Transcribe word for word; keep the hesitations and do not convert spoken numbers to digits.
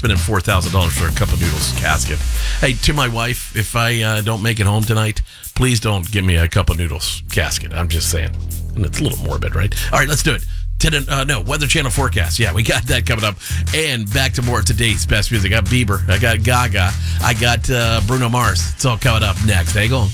spending four thousand dollars for a cup of noodles casket. Hey, to my wife, if I uh, don't make it home tonight, please don't give me a cup of noodles casket. I'm just saying. And it's a little morbid, right? All right, let's do it. Ten, uh, no, Weather Channel forecast. Yeah, we got that coming up. And back to more of today's best music. I got Bieber. I got Gaga. I got uh, Bruno Mars. It's all coming up next. Hang on.